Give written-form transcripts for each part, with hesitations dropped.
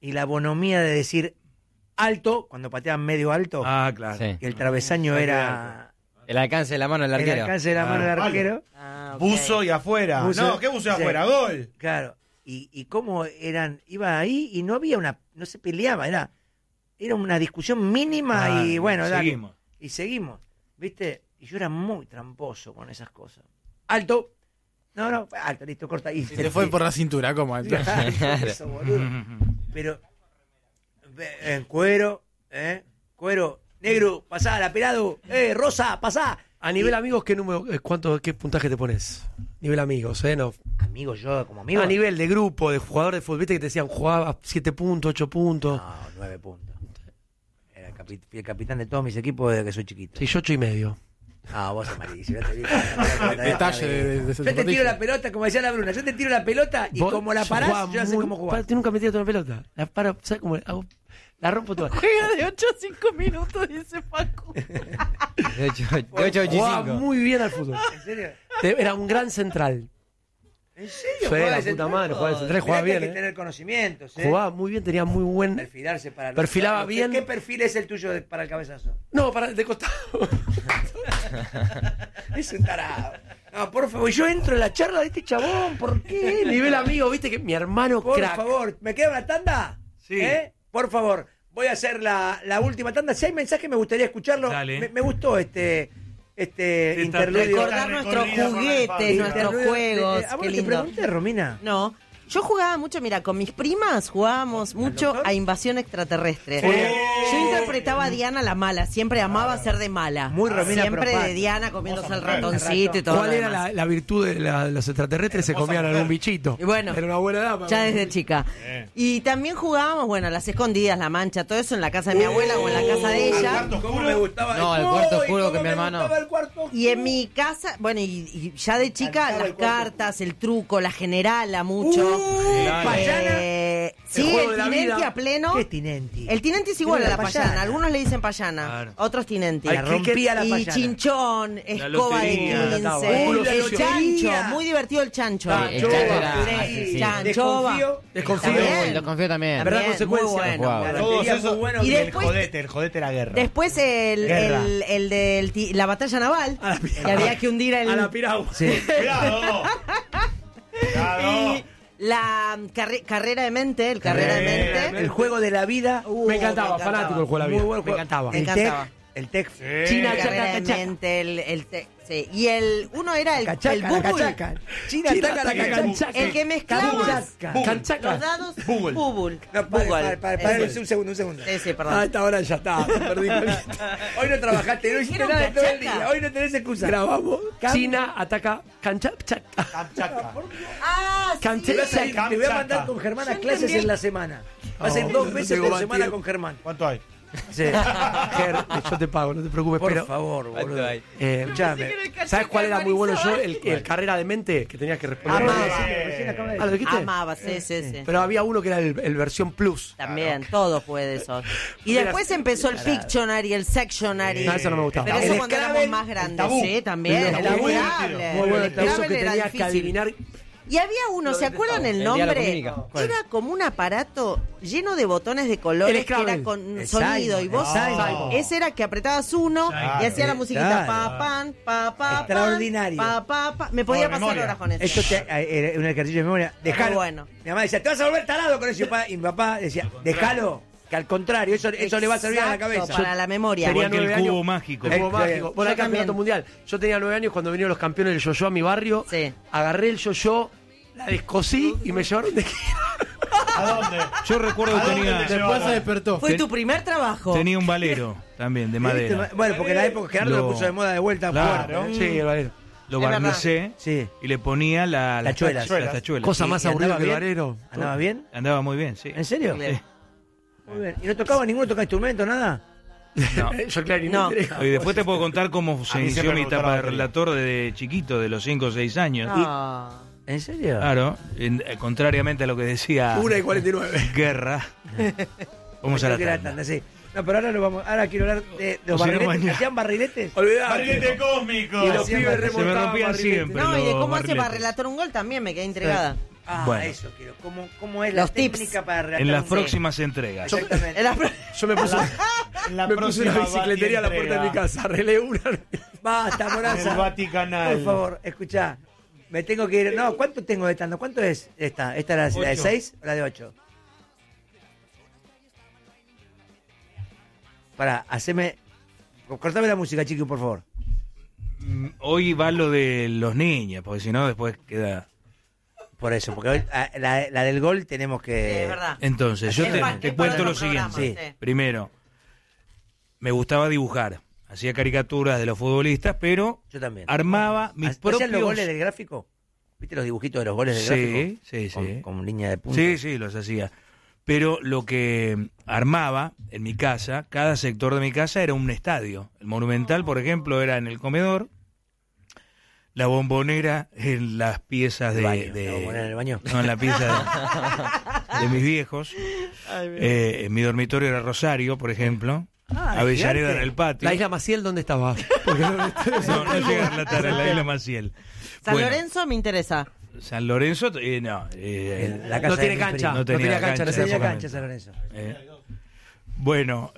y la bonomía de decir alto, cuando pateaban medio alto, Ah, claro. Sí. que el travesaño era El alcance de la mano del el arquero. alcance de la mano del arquero. Ah, ok. Buzo y afuera. Buzo. No, ¿qué buzo y Sí. afuera? Gol. Claro. Y cómo iba ahí y no había no se peleaba, era una discusión mínima Ah, y bueno, dale. seguimos. Y seguimos, ¿viste? Y yo era muy tramposo con esas cosas. Alto. No, alto, listo, corta. Y Se fue por la cintura, ¿cómo? Eso, boludo. Pero en cuero, negro, pasá, la pelado, rosa, pasá. A nivel amigos, ¿qué puntaje te pones? Nivel amigos, No. Amigo, yo como amigo. A nivel de grupo, de jugador de fútbol, viste que te decían jugaba 7 puntos, 8 puntos. No, 9 puntos. Era fui el capitán de todos mis equipos desde que soy chiquito. Sí, yo 8,5. Ah, vos sos malísimo. Detalle de Yo te tiro la pelota, como decía la Bruna, yo te tiro la pelota y como la parás, yo sé cómo jugar. Tú nunca metiste una pelota. La paro, ¿sabes cómo hago? La rompo toda. Juega de 8 a 5 minutos, dice Paco. De 8 a Jugaba 85. muy bien al fútbol. ¿En serio? Era un gran central. ¿En serio? Sí, Jugaba la de puta central. madre, jugaba de central, jugaba Mirá que bien, hay que tener conocimientos, Jugaba muy bien, tenía muy buen... Perfilarse para Perfilaba bien. ¿Qué perfil es el tuyo para el cabezazo? No, de costado. Es un tarado. No, por favor, yo entro en la charla de este chabón, ¿por qué? Nivel amigo, viste que mi hermano Por crack. favor, ¿me queda una tanda? Sí. Por favor, voy a hacer la última tanda. Si hay mensaje me gustaría escucharlo. Dale. Me gustó este interludio. Recordar nuestros juguetes, nuestros juegos. ¿A vos Qué te lindo. pregunté, Romina? No. Yo jugaba mucho, mira, con mis primas jugábamos mucho doctor? a Invasión Extraterrestre. Sí. Yo interpretaba a Diana la mala, siempre amaba ser de mala. Muy Romina Siempre Propal. de Diana comiéndose el ratoncito y todo. ¿Cuál lo era demás. la virtud de los extraterrestres? Se comían algún bichito. Y bueno, Era una buena dama. ya desde chica. Y también jugábamos, bueno, las escondidas, la mancha, todo eso en la casa de mi abuela o en la casa de ella. ¿Cómo me gustaba? No, el cuarto Uy, oscuro cómo que mi me hermano- gustaba el cuarto Y en mi casa, bueno, y ya de chica, Cantaba las el cuarto. cartas, el truco, la generala mucho. Payana. Sí, juego de el la tinenti vida. a pleno. ¿Qué es Tinenti? El tinenti es igual a Tiene la la payana. payana. Algunos le dicen payana, Claro. otros tinenti. La rompía la y payana. chinchón, escoba de lotería. 15, Culo el sucio. chancho, muy divertido el chancho. Sí, el chancho era- Sí, sí. chanchova. Desconfío. También. Lo confío también. ¿Verdad? También, Consecuencia. muy bueno. Jugaba. La Todos batería esos muy bueno. Y Y después- el jodete era guerra. Después Guerra. la batalla naval, que había que hundir A la piragua. Sí. ¡Cuidado! ¡Cuidado! y la carrera de mente, el carrera de mente. El juego de la vida. Me encantaba, fanático del juego de la vida. Muy buen Me juego. encantaba. Me El encantaba. tech. El tech. China, La carrera de chaca, mente, sí. Y uno era el Cachaca, la bubul, cachaca. China ataca la cachaca. el que mezclaba Canchaca. Canchaca. los dados. Bubul. Bubul. No, Bugol. para, Ese. un segundo. Sí, A perdón. esta hora ya está. Perdí. Hoy no trabajaste, no hiciste Dijeron nada todo el cachaca. día. Hoy no tenés excusa. Grabamos. Cam- China ataca Canchaca. Kamchatka. Ah, Te voy a hacer- Canchaca. te voy a mandar con Germán a clases en la semana. Va a ser 2 veces tengo por semana batido. con Germán. ¿Cuánto hay? Sí. Ger, yo te pago, no te preocupes. Por pero, favor, boludo. escuchame, ¿sabes cuál era muy bueno yo? El carrera de mente, que tenías que responder. Amaba. Recién acaba de Ah, ¿lo dijiste? amaba, sí. Pero había uno que era el versión plus. También, todo fue de eso. Y después empezó el Pictionary, el Sectionary. No, eso no me gustaba. Pero El eso cuando Scrabble, éramos más grandes. tabú. Sí, también. El El tabú. Scrabble. Muy bueno, El eso que Scrabble era tenías que difícil. adivinar. Y había uno, ¿se acuerdan el El diálogo nombre? mímica. Era como un aparato lleno de botones de colores El que Scrabble. era con El sonido. Simon, Y vos, el Simon. ese era que apretabas uno y hacía la musiquita. Claro. Pa, pan, pa, pa, Extraordinario. pan, pa. Me podía Todo de pasar memoria. horas con eso. Esto era un ejercicio de memoria. Dejalo. bueno. Mi mamá decía, te vas a volver tarado con eso. Y mi papá decía, déjalo. Que al contrario, eso le va a servir a la Exacto, cabeza. para la memoria. Tenía Igual que el 9 cubo años. mágico. El cubo El- mágico. Bueno, yo el campeonato también. mundial. Yo tenía 9 años cuando vinieron los campeones del yo-yo a mi barrio. Sí. Agarré el yo-yo, la descosí y me llevaron de ¿A dónde? Yo recuerdo que tenía, Después se despertó. Fue tu primer trabajo. tenía un valero también de madera. Bueno, porque en la época Gerardo lo Lo- puso de moda de vuelta. Claro. fuerte. Sí, el valero. Lo Es verdad. barnicé Sí. y le ponía las Tachuelas. tachuelas. Cosa más ¿Y aburrida andaba que el bien? valero. ¿Andaba bien? Andaba muy bien, sí. ¿En serio? Bien. Muy bien. ¿Y no tocaba ninguno toca instrumento, nada? No. Yo, claro, No. Y después te puedo contar cómo se A mí inició siempre mi me gustó etapa la de batería. relator de chiquito, de los 5 o 6 años. Ah. ¿En serio? Claro, contrariamente a lo que decía 1:49. Guerra. Vamos a Creo la que era tanda. tanda, sí. No, pero ahora quiero hablar de los O si no, barriletes. mañana. ¿Hacían barriletes? Barrilete cósmico. Y los Sí, pibes se me Se me remontaban rompían barriletes. siempre. No, y de los cómo hace para barriletes. relatar un gol también me quedé intrigada. Bueno. Eso quiero. ¿Cómo es Los la tips. técnica para relatar En las un próximas entregas. Exactamente. Yo me puse, En la me puse una próxima bicicletería a la puerta de mi entrega. casa, arreglé una. Basta, En Moraza. el Vaticanal. Por favor, escuchá. Me tengo que ir. No, ¿cuánto tengo de tanto? ¿Cuánto es esta? ¿Esta era la de 6 o la de 8? Pará, haceme. Cortame la música, chiqui, por favor. Hoy va lo de los niños, porque si no después queda... Por eso, porque hoy la del gol tenemos Sí, que. es verdad. Entonces, yo Es pa- te es para cuento lo los programas, siguiente. sí. Primero, me gustaba dibujar. Hacía caricaturas de los futbolistas, pero Yo también. armaba mis ¿Hacían propios... los goles del gráfico? ¿Viste los dibujitos de los goles del Sí, gráfico? sí, sí. Con línea de punta. Sí, los hacía. Pero lo que armaba en mi casa, cada sector de mi casa era un estadio. El Monumental, por ejemplo, era en el comedor. La Bombonera en las piezas ¿El de... baño? ¿La Bombonera en el baño? No, en la pieza de mis viejos. En mi dormitorio era Rosario, por ejemplo. Avellaneda gigante. en el patio. ¿La isla Maciel dónde estaba? Porque No llega a relatar en la isla Maciel. San Bueno, Lorenzo me interesa. San Lorenzo, no. La casa no de tiene mi cancha. primo. No tenía cancha en esa Tenía época. cancha San Lorenzo. Bueno,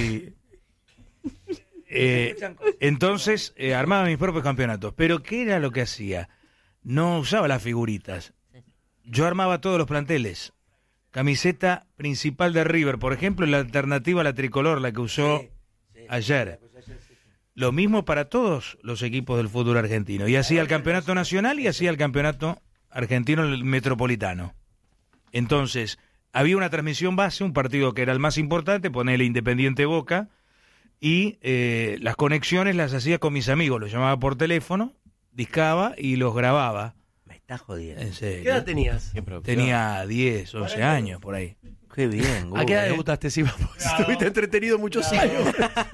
entonces armaba mis propios campeonatos. Pero ¿qué era lo que hacía? No usaba las figuritas. Yo armaba todos los planteles. Camiseta principal de River, por ejemplo, la alternativa a la tricolor, la que usó ayer. Lo mismo para todos los equipos del fútbol argentino. Y hacía el campeonato nacional y hacía el campeonato argentino el metropolitano. Entonces, había una transmisión base, un partido que era el más importante, ponele Independiente Boca, y las conexiones las hacía con mis amigos, los llamaba por teléfono, discaba y los grababa. Me está jodiendo. En serio. ¿Qué edad tenías? Tenía 10, 11 años por ahí. Qué bien, ¿A qué edad Google, debutaste, Sima? Porque estuviste entretenido muchos años.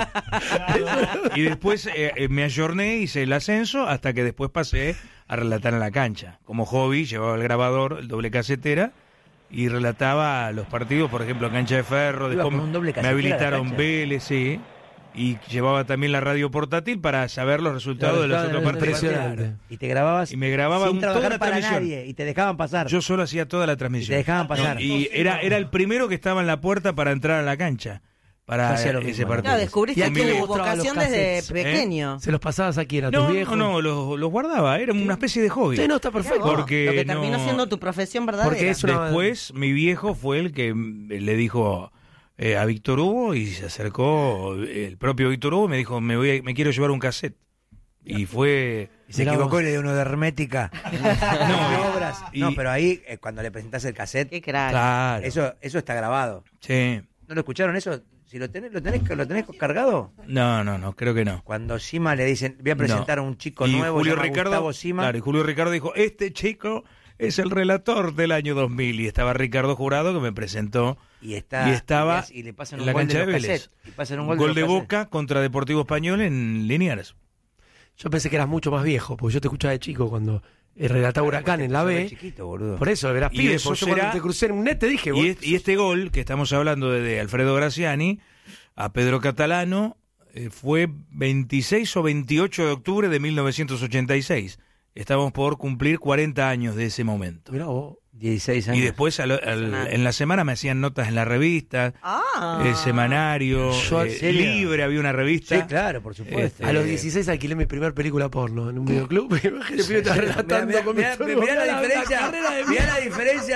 Y después me ayorné, hice el ascenso, hasta que después pasé a relatar en la cancha. Como hobby, llevaba el grabador, el doble casetera, y relataba los partidos, por ejemplo, Cancha de Ferro. Iba Después con un doble me casetera a la habilitaron cancha. Vélez, sí. Y llevaba también la radio portátil para saber los resultados de los otros partidos. Impresionante. Y te grababas Y me grababa sin toda trabajar la para transmisión. nadie y te dejaban pasar. Yo solo hacía toda la y te transmisión. dejaban pasar. Y era el primero que estaba en la puerta para entrar a la cancha. Para Yo hacía lo mismo, ese ¿no? partido. Claro, descubriste ¿Y a quién le tu mostraba los vocación desde cassettes? pequeño. ¿Se los pasabas a quién? ¿A tus viejos? No, los guardaba. Era una especie de hobby. Sí, no, está perfecto. Porque Lo que terminó no- siendo tu profesión verdadera. Porque es una- Después, mi viejo fue el que le dijo a Víctor Hugo y se acercó el propio Víctor Hugo y me dijo, me quiero llevar un cassette. Y fue... Y se Mirá equivocó vos. y le dio uno de hermética. No, obras. y- No, pero ahí, cuando le presentás el cassette, Qué crack. Claro. eso está grabado. Sí. ¿No lo escucharon eso? Si lo tenés cargado. No, creo que no. Cuando Sima le dicen, voy a presentar a un chico Y nuevo, Julio se llama Ricardo, Gustavo Sima. claro, y Julio Ricardo dijo, este chico es el relator del año 2000. Y estaba Ricardo Jurado que me presentó. Y estaba y le pasan en un la gol cancha de de los Vélez. cassettes. Y pasan un Gol, gol de los cassettes. Boca contra Deportivo Español en Liniers. Yo pensé que eras mucho más viejo, porque yo te escuchaba de chico cuando relataba Huracán en la Sos B. chiquito, boludo. Por eso, verás Y pibe, eso porque yo será- cuando te crucé en un net te dije, Y este gol que estamos hablando de Alfredo Graciani a Pedro Catalano fue 26 o 28 de octubre de 1986. Estamos por cumplir 40 años de ese momento. mirá vos. 16 años. Y después en la semana me hacían notas en la revista, Ah. el semanario, Yo, ¿en serio? Libre había una revista. Sí, claro, por supuesto. A los 16 alquilé mi primer película porno en un videoclub. Y imagínate, pibe, estaba relatando Mirá con mi historia. la diferencia, carrera de mirá la diferencia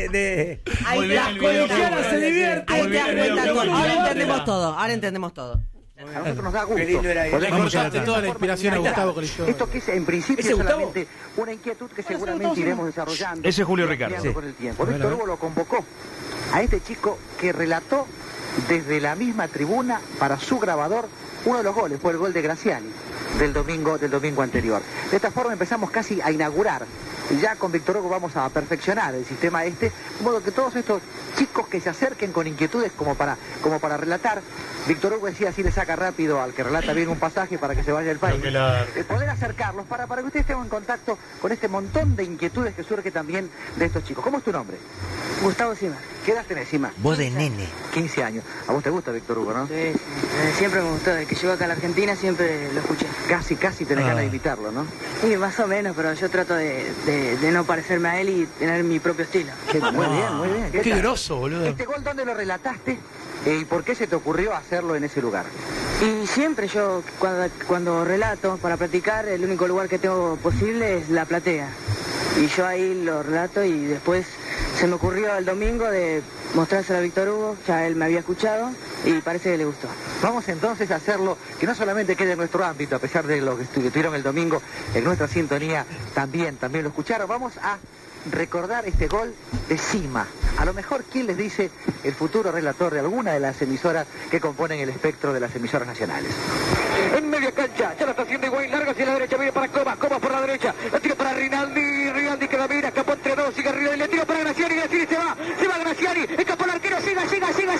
de Ahí Muy te bien das el cuenta. videoclub, se divierte. Ahí te das Muy bien el cuenta videoclub. todo. Ahora entendemos todo. Ahora entendemos todo. A nosotros nos da gusto. Qué lindo era eso. poder Vamos a contar tratar. de Toda la esta inspiración a forma Gustavo con la historia. Esto que es en principio ¿Ese Gustavo? solamente una inquietud que seguramente iremos desarrollando. Ese es Julio y Ricardo. ampliando con el tiempo. Víctor Hugo lo convocó a este chico que relató desde la misma tribuna para su grabador uno de los goles, fue el gol de Graciani del domingo anterior. De esta forma empezamos casi a inaugurar. Ya con Víctor Hugo vamos a perfeccionar el sistema de modo que todos estos chicos que se acerquen con inquietudes como para relatar, Víctor Hugo decía así le saca rápido al que relata bien un pasaje para que se vaya del país. Poder acercarlos para que ustedes estén en contacto con este montón de inquietudes que surge también de estos chicos. ¿Cómo es tu nombre? Gustavo Sima. ¿Qué edad tenés, Sima? Vos de nene. 15 años. A vos te gusta Víctor Hugo, ¿no? Sí, siempre me gustó. Desde que llegó acá a la Argentina siempre lo escuché. Casi tenés ganas de imitarlo, ¿no? Sí, más o menos, pero yo trato de no parecerme a él y tener mi propio estilo. Muy bien. Qué tal? groso, boludo. ¿Este gol dónde lo relataste? ¿Y por qué se te ocurrió hacerlo en ese lugar? Y siempre yo, cuando relato para practicar, el único lugar que tengo posible es la platea. Y yo ahí lo relato y después se me ocurrió el domingo de mostrárselo a Víctor Hugo, ya él me había escuchado y parece que le gustó. Vamos entonces a hacerlo, que no solamente quede en nuestro ámbito, a pesar de lo que estuvieron el domingo en nuestra sintonía, también lo escucharon. Vamos a recordar este gol de Sima. A lo mejor, ¿quién les dice el futuro relator de alguna de las emisoras que componen el espectro de las emisoras nacionales? En media cancha, ya la está haciendo Higuaín, larga hacia la derecha, viene para Comas por la derecha, la tira para Rinaldi que la mira, escapó entre dos, sigue arriba y le tira para Graciani se va Graciani, escapó el arquero, siga, gol.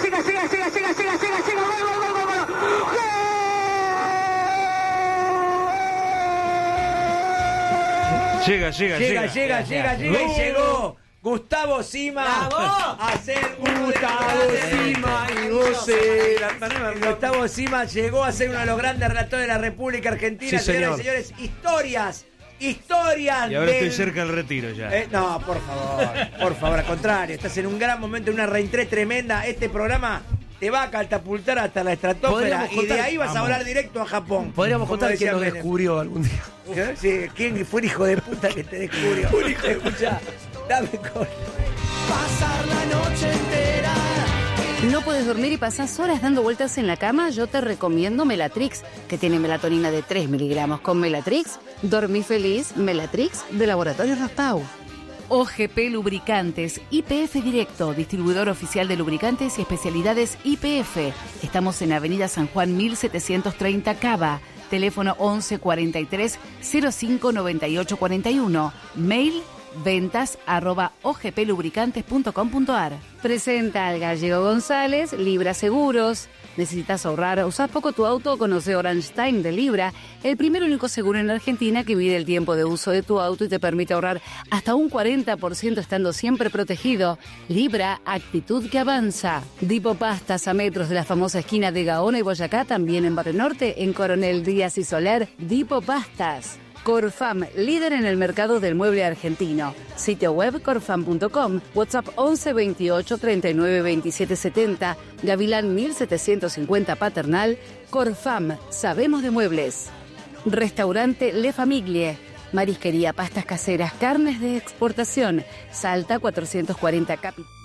Llega y llegó Gustavo Sima a hacer Gustavo Sima llegó a ser uno de los grandes relatores de la República Argentina. Sí, señor. Señores y señores, historias Y ahora estoy cerca del retiro ya. No, por favor, al contrario, estás en un gran momento, en una reentré tremenda. Este programa te va a catapultar hasta la estratosfera y de ahí vas a volar directo a Japón. Podríamos como contar decía quién nos Menem. descubrió algún día. Sí, ¿quién fue el hijo de puta que te descubrió? Escuchá, dame con... Pasar la noche entera. ¿No puedes dormir y pasás horas dando vueltas en la cama? Yo te recomiendo Melatrix, que tiene melatonina de 3 miligramos. Con Melatrix, dormí feliz. Melatrix, de Laboratorio Raspau. OGP Lubricantes, YPF Directo, distribuidor oficial de lubricantes y especialidades YPF. Estamos en Avenida San Juan 1730 Cava. Teléfono 11 43 05 98 41. Mail ventas@ogplubricantes.com.ar. Presenta al Gallego González, Libra Seguros. ¿Necesitas ahorrar? ¿Usás poco tu auto? Conoce Orange Time de Libra, el primer y único seguro en Argentina que mide el tiempo de uso de tu auto y te permite ahorrar hasta un 40% estando siempre protegido. Libra, actitud que avanza. Dipo Pastas, a metros de la famosa esquina de Gaona y Boyacá, también en Barrio Norte, en Coronel Díaz y Soler. Dipo Pastas. Corfam, líder en el mercado del mueble argentino. Sitio web corfam.com, WhatsApp 11 28 39 27 70, Gavilán 1750 Paternal. Corfam, sabemos de muebles. Restaurante Le Famiglie, marisquería, pastas caseras, carnes de exportación, Salta 440 Capital.